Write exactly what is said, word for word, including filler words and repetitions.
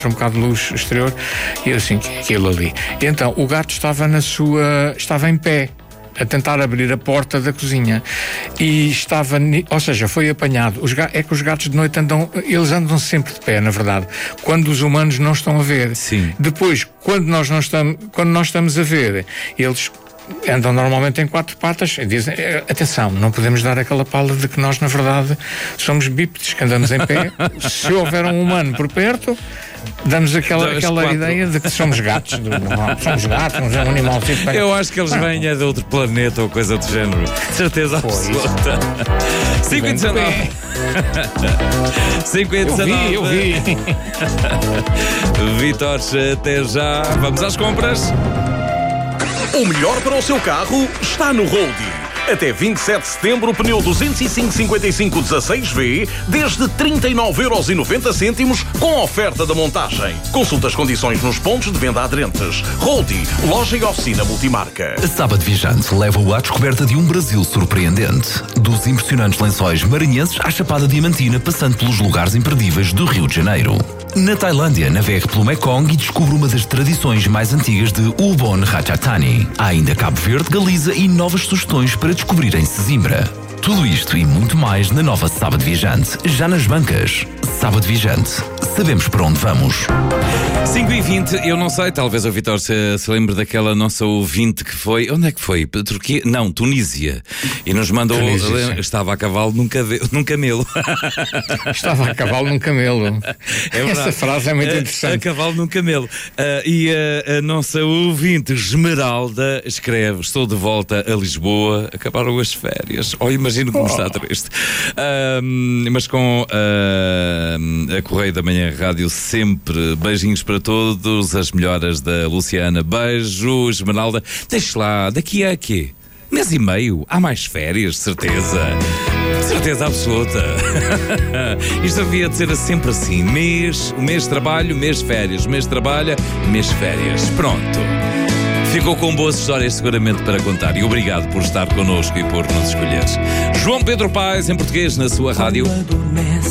um bocado de luz exterior, e eu assim, que é aquilo ali? E então, o gato estava na sua, estava em pé, a tentar abrir a porta da cozinha, e estava, ou seja, foi apanhado. Os gatos, é que os gatos de noite andam, eles andam sempre de pé, na verdade, quando os humanos não estão a ver. Sim. Depois, quando nós não estamos, quando nós estamos a ver, eles andam normalmente em quatro patas e dizem, atenção, não podemos dar aquela pala de que nós, na verdade, somos bípedes, que andamos em pé. Se houver um humano por perto, damos aquela, aquela ideia de que somos gatos. De, não, somos gatos, somos um animal tipo. Eu acho que eles vêm de outro planeta ou coisa do género. Certeza absoluta. cinco e dezanove. cinco e dezanove. Eu vi, eu vi. Vítor, até já. Vamos às compras. O melhor para o seu carro está no Roldie. Até vinte e sete de setembro, pneu duzentos e cinco cinquenta e cinco dezasseis V, desde trinta e nove euros e noventa cêntimos, com oferta da montagem. Consulta as condições nos pontos de venda aderentes. Roldie, loja e oficina multimarca. A Sábado Viajante leva-o à descoberta de um Brasil surpreendente. Dos impressionantes lençóis maranhenses à Chapada Diamantina, passando pelos lugares imperdíveis do Rio de Janeiro. Na Tailândia, navegue pelo Mekong e descubra uma das tradições mais antigas de Ubon Ratchathani. Há ainda Cabo Verde, Galiza e novas sugestões para descobrir em Sesimbra. Tudo isto e muito mais na nova Sábado Viajante, já nas bancas. Sábado Viajante, sabemos para onde vamos. cinco e vinte, eu não sei, talvez o Vítor se, se lembre daquela nossa ouvinte que foi, onde é que foi? Turquia? Não, Tunísia. E nos mandou, Tunísia, estava a cavalo num, cave, num camelo. Estava a cavalo num camelo. É Essa frase é muito interessante. A, a cavalo num camelo. Uh, e a, a nossa ouvinte Esmeralda escreve: estou de volta a Lisboa, acabaram as férias. Oh, imagino como oh. está triste. Uh, mas com uh, a Correio da Manhã Rádio sempre, beijinhos para todos, as melhoras da Luciana. Beijo, Esmeralda. Deixe lá, daqui a quê? Mês e meio? Há mais férias, certeza. Certeza absoluta. Isto havia de ser sempre assim. Mês, mês de trabalho, mês de férias. Mês de trabalho, mês de férias. Pronto. Ficou com boas histórias seguramente para contar. E obrigado por estar connosco e por nos escolheres. João Pedro Paes, em português, na sua rádio.